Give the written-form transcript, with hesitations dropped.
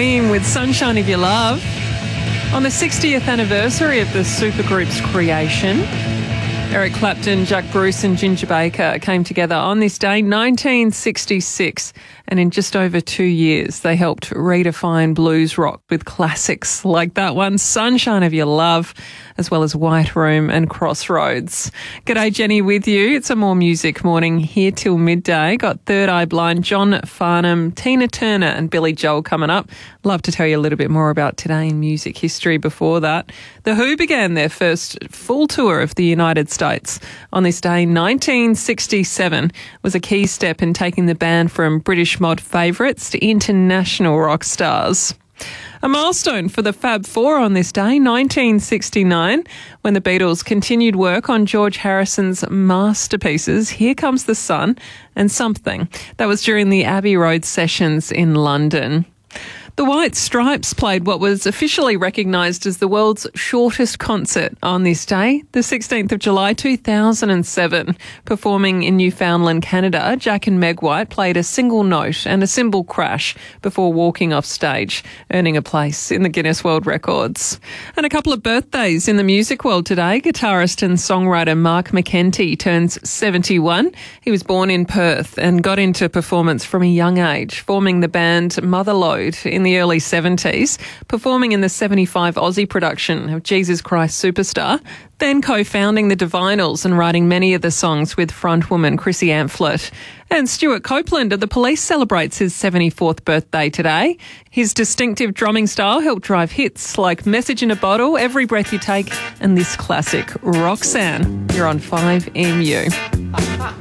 Haim with Sunshine of Your Love. On the 60th anniversary of the supergroup's creation, Eric Clapton, Jack Bruce and Ginger Baker came together on this day, 1966, and in just over 2 years, they helped redefine blues rock with classics like that one, Sunshine of Your Love, as well as White Room and Crossroads. G'day, Jenny with you. It's a More Music morning here till midday. Got Third Eye Blind, John Farnham, Tina Turner and Billy Joel coming up. Love to tell you a little bit more about today in music history before that. The Who began their first full tour of the United States. On this day, 1967, was a key step in taking the band from British mod favourites to international rock stars. A milestone for the Fab Four on this day, 1969, when the Beatles continued work on George Harrison's masterpieces, Here Comes the Sun and Something. That was during the Abbey Road sessions in London. The White Stripes played what was officially recognised as the world's shortest concert on this day, the 16th of July 2007. Performing in Newfoundland, Canada, Jack and Meg White played a single note and a cymbal crash before walking off stage, earning a place in the Guinness World Records. And a couple of birthdays in the music world today. Guitarist and songwriter Mark McEntee turns 71. He was born in Perth and got into performance from a young age, forming the band Motherlode in the early 70s, performing in the 75 Aussie production of Jesus Christ Superstar, then co-founding the Divinals and writing many of the songs with frontwoman Chrissy Amphlett. And Stuart Copeland of The Police celebrates his 74th birthday today. His distinctive drumming style helped drive hits like Message in a Bottle, Every Breath You Take, and this classic, Roxanne. You're on 5MU.